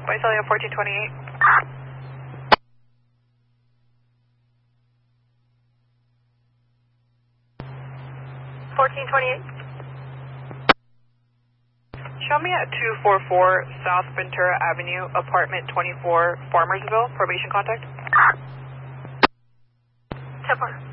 Visalia 1428. 1428. Show me at 244 South Ventura Avenue, apartment 24, Farmersville, probation contact. 10-4.